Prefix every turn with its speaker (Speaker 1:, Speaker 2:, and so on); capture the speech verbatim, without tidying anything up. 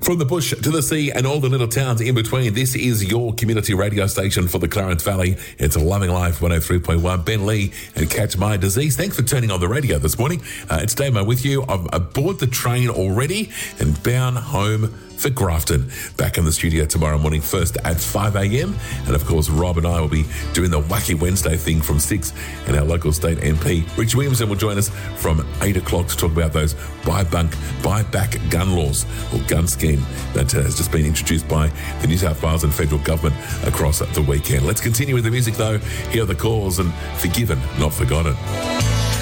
Speaker 1: From the bush to the sea and all the little towns in between, this is your community radio station for the Clarence Valley. It's a Loving Life one oh three point one. Ben Lee and Catch My Disease. Thanks for turning on the radio this morning. Uh, it's Damo with you. I'm aboard the train already and bound home for Grafton. Back in the studio tomorrow morning, first at five a.m. And of course, Rob and I will be doing the Wacky Wednesday thing from six. And our local state M P, Rich Williamson, will join us from eight o'clock to talk about those buy bunk, buy back gun laws or gun scheme that uh, has just been introduced by the New South Wales and federal government across the weekend. Let's continue with the music though. Here are the calls and Forgiven, Not Forgotten.